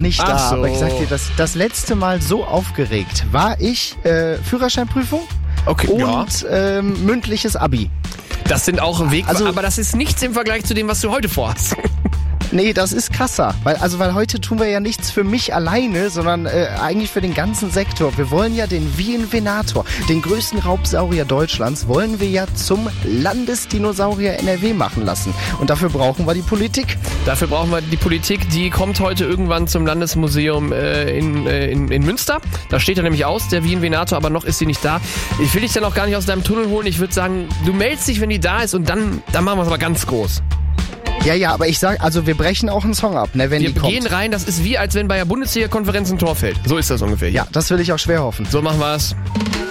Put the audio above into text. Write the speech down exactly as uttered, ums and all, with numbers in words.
nicht da, Ach so. aber ich sag dir, das, das letzte Mal so aufgeregt war ich äh, Führerscheinprüfung Okay, und ja. ähm, mündliches Abi. Das sind auch Weg, Also- aber das ist nichts im Vergleich zu dem, was du heute vorhast. Nee, das ist krasser, weil also weil heute tun wir ja nichts für mich alleine, sondern äh, eigentlich für den ganzen Sektor. Wir wollen ja den Wien Venator, den größten Raubsaurier Deutschlands, wollen wir ja zum Landesdinosaurier N R W machen lassen. Und dafür brauchen wir die Politik. Dafür brauchen wir die Politik, die kommt heute irgendwann zum Landesmuseum äh, in, äh, in, in Münster. Da steht er nämlich aus, der Wien Venator, aber noch ist sie nicht da. Ich will dich dann auch gar nicht aus deinem Tunnel holen. Ich würde sagen, du meldest dich, wenn die da ist und dann, dann machen wir es aber ganz groß. Ja, ja, aber ich sag, also wir brechen auch einen Song ab, ne, wenn Wir die kommt. gehen rein, das ist wie, als wenn bei der Bundesliga-Konferenz ein Tor fällt. So ist das ungefähr. Ja, das will ich auch schwer hoffen. So machen wir es.